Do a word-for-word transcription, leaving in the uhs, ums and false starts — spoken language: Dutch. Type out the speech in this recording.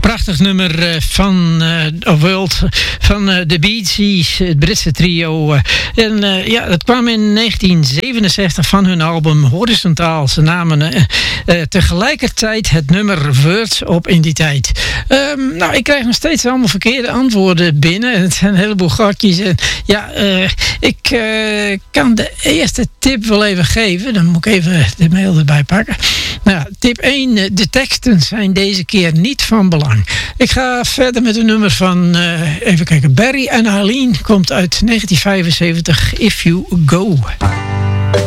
prachtig nummer van uh, World van uh, de Bee Gees, het Britse trio. Uh, en uh, ja, dat kwam in negentien zevenenzestig van hun album Horizontaal. Ze namen uh, uh, tegelijkertijd het nummer Words op in die tijd. Um, nou, ik krijg nog steeds allemaal verkeerde antwoorden binnen. Het zijn een heleboel gatjes. En ja, uh, ik uh, kan de eerste tip wel even geven. Dan moet ik even de mail erbij pakken. Nou, tip één. De teksten zijn deze keer niet van belang. Ik ga verder met een nummer van, uh, even kijken, Barry en Arlene. Komt uit negentien vijfenzeventig, If You Go.